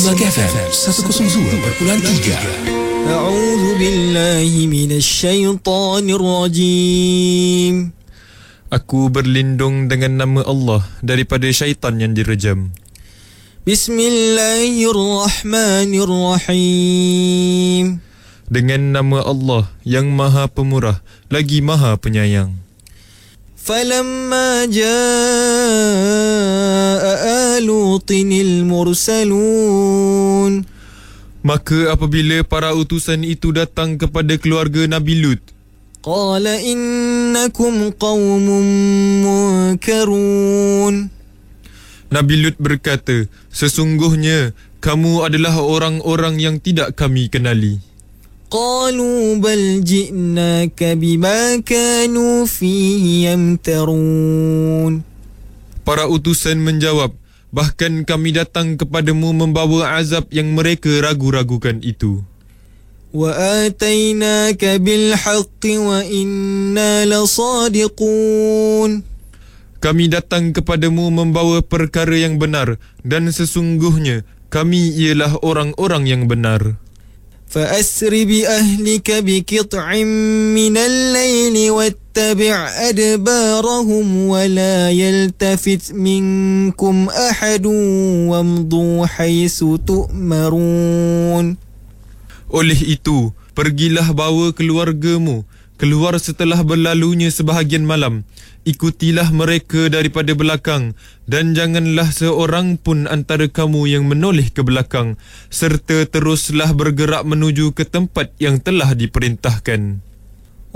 Semak FM 102.3. A'udzu billahi minasyaitonir rajim. Aku berlindung dengan nama Allah daripada syaitan yang direjam. Bismillahirrahmanirrahim. Dengan nama Allah yang Maha Pemurah lagi Maha Penyayang. Falamma jaa'a Lutinil mursalun. Maka apabila para utusan itu datang kepada keluarga Nabi Lut, Qala innakum qaumun munkarun. Nabi Lut berkata, sesungguhnya kamu adalah orang-orang yang tidak kami kenali. Qalu bal ji'naka bima kanu fihi yamtarun. Para utusan menjawab, bahkan kami datang kepadamu membawa azab yang mereka ragu-ragukan itu. Wa atainaka bil haqqi wa inna lasadiqun. Kami datang kepadamu membawa perkara yang benar dan sesungguhnya kami ialah orang-orang yang benar. فأسر بأهلك بقطع من الليل واتبع أدبارهم ولا يلتفت منكم أحد وامضوا حيث تؤمرون. Oleh itu, pergilah bawa keluargamu keluar setelah berlalunya sebahagian malam. Ikutilah mereka daripada belakang dan janganlah seorang pun antara kamu yang menoleh ke belakang, serta teruslah bergerak menuju ke tempat yang telah diperintahkan.